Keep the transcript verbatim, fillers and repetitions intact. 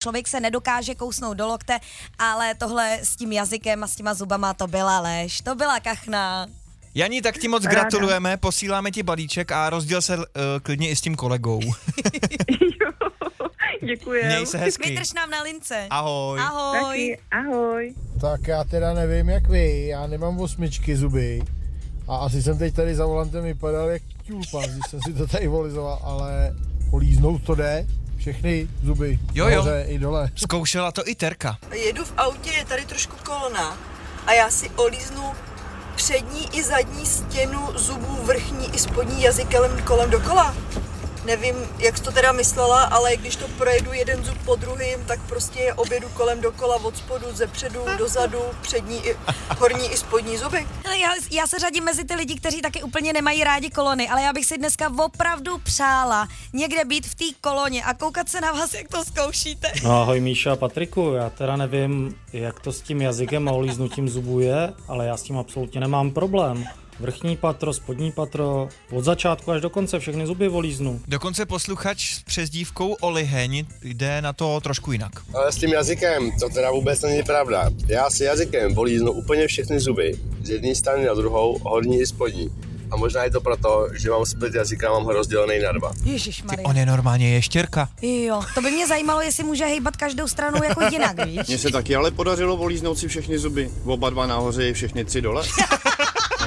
člověk se nedokáže kousnout do lokte, ale tohle s tím jazykem a s těma zubama to byla lež, to byla kachna. Jani, tak ti moc Ráda. gratulujeme, posíláme ti balíček a rozděl se uh, klidně i s tím kolegou. Děkuji. Měj se hezky. Vydrž nám na lince. Ahoj. Ahoj. Taky, ahoj. Tak já teda nevím jak vy, já nemám osmičky zuby a asi jsem teď tady za volantem vypadal jak tulpa, když jsem si to tady volizoval, ale políznout to jde, všechny zuby, Jo, jo. nahoře i dole. Zkoušela to i Terka. Jedu v autě, je tady trošku kolona a já si olíznu přední i zadní stěnu zubů, vrchní i spodní jazykem kolem dokola. Nevím, jak jsi to teda myslela, ale když to projedu jeden zub po druhým, tak prostě je objedu kolem dokola, od spodu, ze předu, dozadu, přední i horní i spodní zuby. Hele, Já, já se řadím mezi ty lidi, kteří taky úplně nemají rádi kolony, ale já bych si dneska opravdu přála někde být v té koloně a koukat se na vás, jak to zkoušíte. No ahoj Míša a Patriku, já teda nevím, jak to s tím jazykem a olíznutím zubů je, ale já s tím absolutně nemám problém. Vrchní patro, spodní patro, od začátku až do konce všechny zuby volíznu. Dokonce posluchač s přezdívkou Oliheň jde na to trošku jinak. Ale s tím jazykem to teda vůbec není pravda. Já si jazykem volíznu úplně všechny zuby, z jedné strany na druhou, horní i spodní. A možná je to proto, že mám split jazyka, mám ho rozdělený na dva. Ježišmarja. On je normálně ještěrka. Jo, to by mě zajímalo, jestli může hejbat každou stranou jako jinak, víš? Mně se taky ale podařilo volíznout si všechny zuby. Oba dva nahoře i všechny tři dole.